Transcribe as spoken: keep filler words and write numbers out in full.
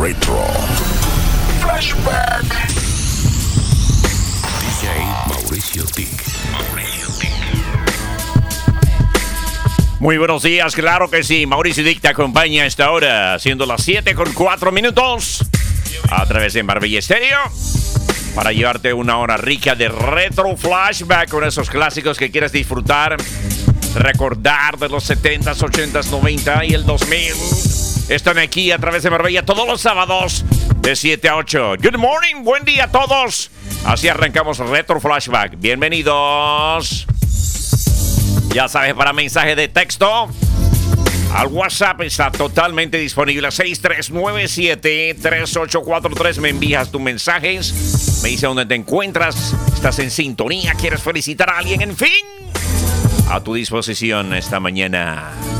Retro Flashback. D J Mauricio Tick. Mauricio Tick. Muy buenos días, claro que sí. Mauricio Dick te acompaña a esta hora, siendo las siete con cuatro minutos, a través de Marbella Estéreo, para llevarte una hora rica de retro flashback con esos clásicos que quieres disfrutar, recordar de los setentas, ochentas, noventa y el dos mil. Están aquí a través de Marbella todos los sábados de siete a ocho. Good morning, buen día a todos. Así arrancamos retro flashback. Bienvenidos. Ya sabes, para mensaje de texto, al WhatsApp está totalmente disponible. seis tres nueve siete, tres ocho cuatro tres. Me envías tus mensajes, me dice dónde te encuentras, estás en sintonía, quieres felicitar a alguien, en fin. A tu disposición esta mañana.